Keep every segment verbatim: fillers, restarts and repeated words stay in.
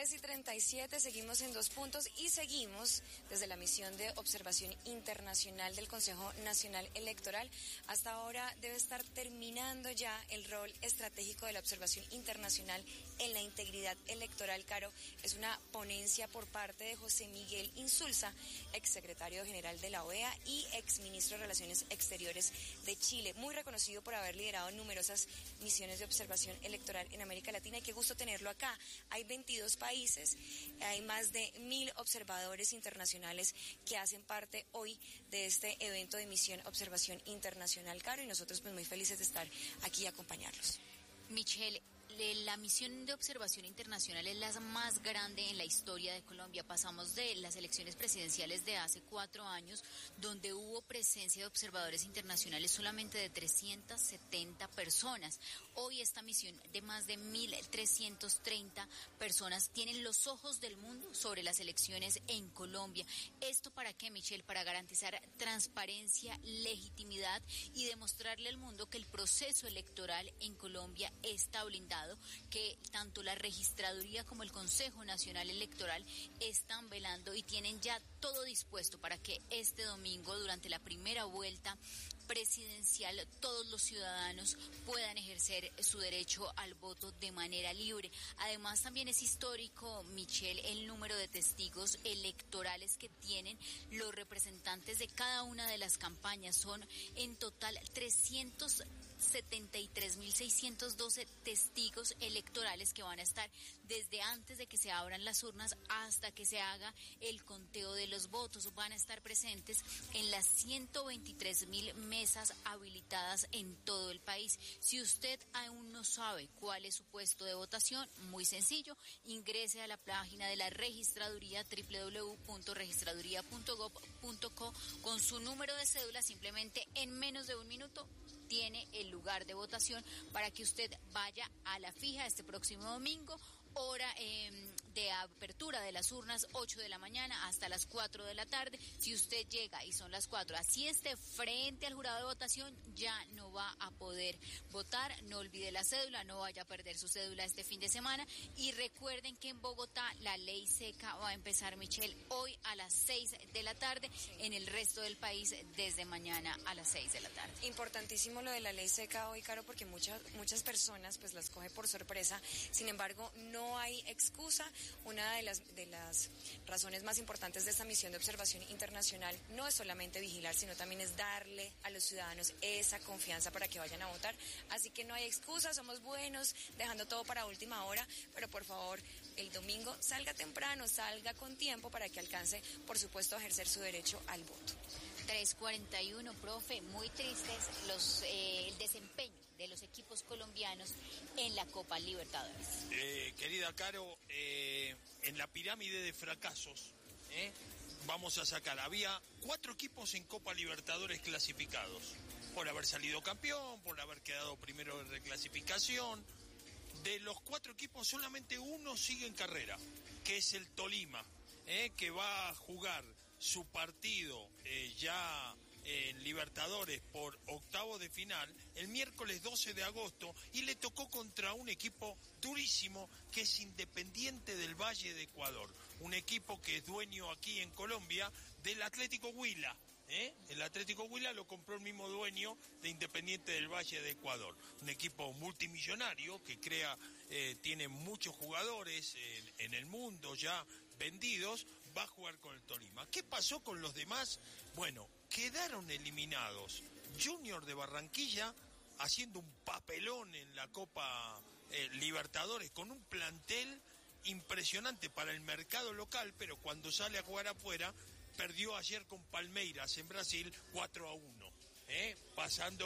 tres y treinta y siete, seguimos en Dos Puntos y seguimos desde la misión de observación internacional del Consejo Nacional Electoral. Hasta ahora debe estar terminando ya el rol estratégico de la observación internacional en la integridad electoral. Caro, es una ponencia por parte de José Miguel Insulza, exsecretario general de la O E A y exministro de Relaciones Exteriores de Chile, muy reconocido por haber liderado numerosas misiones de observación electoral en América Latina, y qué gusto tenerlo acá. Hay veintidós países, hay más de mil observadores internacionales que hacen parte hoy de este evento de misión Observación Internacional, Caro, y nosotros pues muy felices de estar aquí y acompañarlos. Michelle, la misión de observación internacional es la más grande en la historia de Colombia. Pasamos de las elecciones presidenciales de hace cuatro años, donde hubo presencia de observadores internacionales solamente de trescientas setenta personas. Hoy esta misión de más de mil trescientas treinta personas tienen los ojos del mundo sobre las elecciones en Colombia. ¿Esto para qué, Michelle? Para garantizar transparencia, legitimidad y demostrarle al mundo que el proceso electoral en Colombia está blindado, que tanto la Registraduría como el Consejo Nacional Electoral están velando y tienen ya todo dispuesto para que este domingo, durante la primera vuelta presidencial, todos los ciudadanos puedan ejercer su derecho al voto de manera libre. Además, también es histórico, Michelle, el número de testigos electorales que tienen los representantes de cada una de las campañas. Son en total trescientos setenta y tres mil seiscientos doce testigos electorales que van a estar desde antes de que se abran las urnas hasta que se haga el conteo de los votos. Van a estar presentes en las ciento veintitrés mil mesas habilitadas en todo el país. Si usted aún no sabe cuál es su puesto de votación, muy sencillo, ingrese a la página de la Registraduría, doble u doble u doble u punto registraduría punto gob punto co, con su número de cédula. Simplemente en menos de un minuto tiene el lugar de votación para que usted vaya a la fija este próximo domingo. Hora eh, de apertura de las urnas, ocho de la mañana hasta las cuatro de la tarde. Si usted llega y son las cuatro, así esté frente al jurado de votación, ya no va a poder votar. No olvide la cédula, no vaya a perder su cédula este fin de semana. Y recuerden que en Bogotá la ley seca va a empezar, Michelle, hoy a las seis de la tarde. Sí. En el resto del país desde mañana a las seis de la tarde. Importantísimo lo de la ley seca hoy, Caro, porque muchas, muchas personas pues las coge por sorpresa. Sin embargo, no No hay excusa. Una de las, de las razones más importantes de esta misión de observación internacional no es solamente vigilar, sino también es darle a los ciudadanos esa confianza para que vayan a votar. Así que no hay excusa, somos buenos, dejando todo para última hora, pero por favor, el domingo salga temprano, salga con tiempo para que alcance, por supuesto, a ejercer su derecho al voto. tres cuarenta y uno, profe, muy tristes los eh, el desempeño de los equipos colombianos en la Copa Libertadores. Eh, querida Caro, eh, en la pirámide de fracasos, eh, vamos a sacar, había cuatro equipos en Copa Libertadores clasificados, por haber salido campeón, por haber quedado primero en reclasificación. De los cuatro equipos solamente uno sigue en carrera, que es el Tolima, eh, que va a jugar su partido eh, ya en Libertadores por octavo de final el miércoles doce de agosto, y le tocó contra un equipo durísimo que es Independiente del Valle de Ecuador, un equipo que es dueño aquí en Colombia del Atlético Huila. ¿Eh? El Atlético Huila lo compró el mismo dueño de Independiente del Valle de Ecuador, un equipo multimillonario que crea, eh, tiene muchos jugadores en, en el mundo ya vendidos, va a jugar con el Tolima. ¿Qué pasó con los demás? Bueno, quedaron eliminados. Junior de Barranquilla haciendo un papelón en la Copa eh, Libertadores con un plantel impresionante para el mercado local, pero cuando sale a jugar afuera perdió ayer con Palmeiras en Brasil cuatro a uno, ¿eh? pasando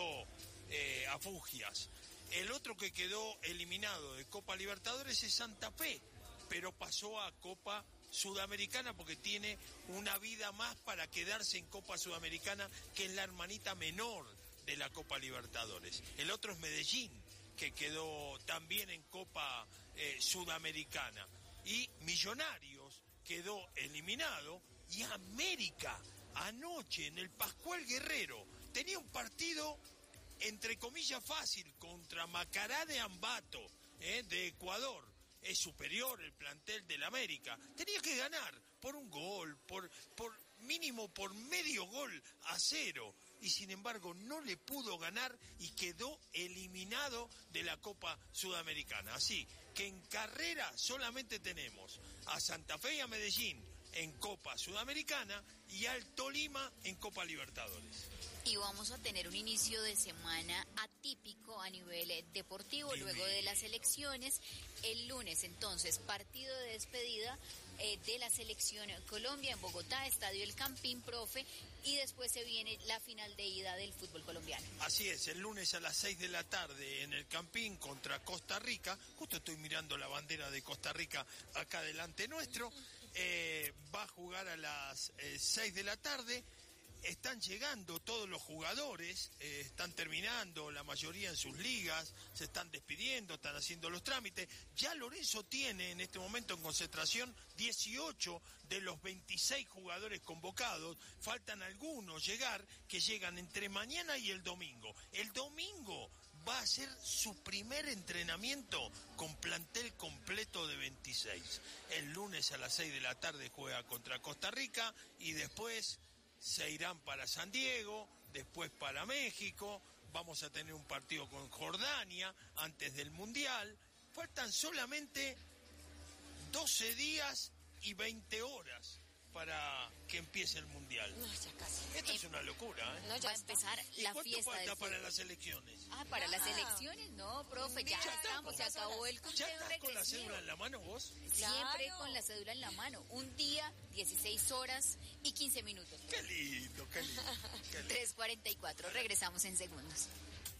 eh, a Fugias. El otro que quedó eliminado de Copa Libertadores es Santa Fe, pero pasó a Copa Sudamericana porque tiene una vida más para quedarse en Copa Sudamericana, que es la hermanita menor de la Copa Libertadores. El otro es Medellín, que quedó también en Copa eh, Sudamericana. Y Millonarios quedó eliminado. Y América, anoche en el Pascual Guerrero, tenía un partido, entre comillas, fácil contra Macará de Ambato, eh, de Ecuador. es superior el plantel del América. Tenía que ganar por un gol, por, por mínimo por medio gol a cero. Y sin embargo no le pudo ganar y quedó eliminado de la Copa Sudamericana. Así que en carrera solamente tenemos a Santa Fe y a Medellín en Copa Sudamericana y al Tolima en Copa Libertadores. Y vamos a tener un inicio de semana atípico a nivel deportivo, Dime. luego de las elecciones. El lunes, entonces, partido de despedida eh, de la selección Colombia en Bogotá, Estadio El Campín, profe, y después se viene la final de ida del fútbol colombiano. Así es, el lunes a las seis de la tarde en el Campín contra Costa Rica. Justo estoy mirando la bandera de Costa Rica acá delante nuestro. Eh, va a jugar a las eh, seis de la tarde. Están llegando todos los jugadores, eh, están terminando la mayoría en sus ligas, se están despidiendo, están haciendo los trámites. Ya Lorenzo tiene en este momento en concentración dieciocho de los veintiséis jugadores convocados. Faltan algunos llegar, que llegan entre mañana y el domingo. El domingo va a ser su primer entrenamiento con plantel completo de veintiséis. El lunes a las seis de la tarde juega contra Costa Rica y después se irán para San Diego, después para México, vamos a tener un partido con Jordania antes del Mundial. Faltan solamente doce días y veinte horas para que empiece el Mundial. No, ya casi. Esto eh, es una locura, ¿eh? No, ya va a empezar ¿Y la cuánto fiesta falta del para fútbol? las elecciones? Ah, para Ah. las elecciones, no, profe, ya, Ya estamos, se estamos. acabó el ¿Ya conteo estás con la regresivo. cédula en la mano vos? Siempre Claro. con la cédula en la mano. Un día, dieciséis horas y quince minutos. Qué lindo, qué lindo. Qué lindo. tres cuarenta y cuatro, regresamos en segundos.